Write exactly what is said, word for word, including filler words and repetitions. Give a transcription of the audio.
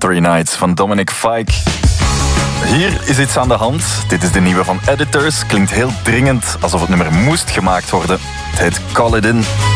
Three Nights van Dominic Fike. Hier is iets aan de hand. Dit is de nieuwe van Editors. Klinkt heel dringend, alsof het nummer moest gemaakt worden. Het heet Call It In.